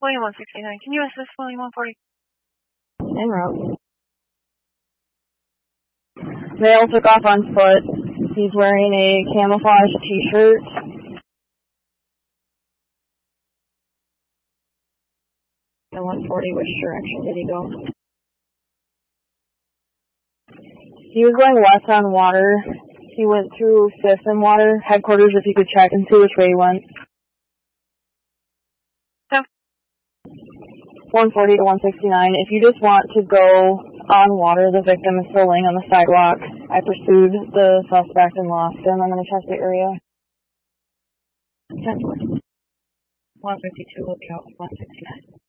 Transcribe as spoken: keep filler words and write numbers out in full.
William one sixty-nine. Can you assist William one forty? En route. Male took off on foot. He's wearing a camouflage t-shirt. And one forty, which direction did he go? He was going west on water. He went through Fifth and Water. Headquarters, if you could check and see which way he went. Yeah. one forty to one sixty-nine. If you just want to go on water, the victim is still laying on the sidewalk. I pursued the suspect and lost him. I'm going to check the area. ten one fifty-two, look out, one sixty-nine.